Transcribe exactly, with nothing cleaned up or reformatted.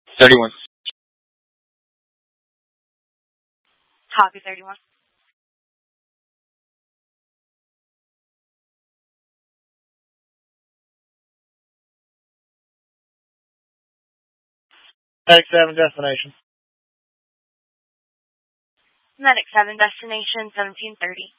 thirty-one. Copy thirty-one. Medic seven destination. Medic seven destination seventeen thirty.